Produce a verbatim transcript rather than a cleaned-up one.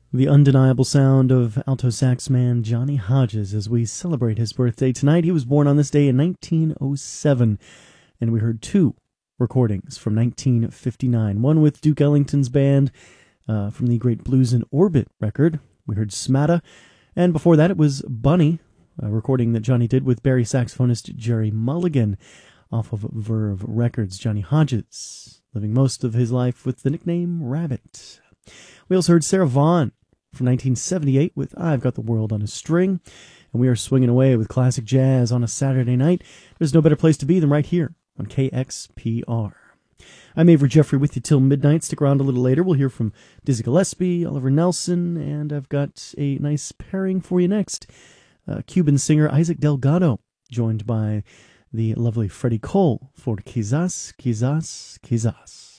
The undeniable sound of alto sax man Johnny Hodges as we celebrate his birthday tonight. He was born on this day in nineteen oh seven, and we heard two recordings from nineteen fifty-nine. One with Duke Ellington's band uh, from the great Blues in Orbit record. We heard Smatta, and before that it was Bunny, a recording that Johnny did with Barry saxophonist Jerry Mulligan off of Verve Records. Johnny Hodges, living most of his life with the nickname Rabbit. We also heard Sarah Vaughan from nineteen seventy-eight with I've Got the World on a String, and we are swinging away with classic jazz on a Saturday night. There's no better place to be than right here on K X P R. I'm Avery Jeffrey with you till midnight. Stick around a little later. We'll hear from Dizzy Gillespie, Oliver Nelson, and I've got a nice pairing for you next. Uh, Cuban singer Isaac Delgado, joined by the lovely Freddie Cole for Quizás, Quizás, Quizás.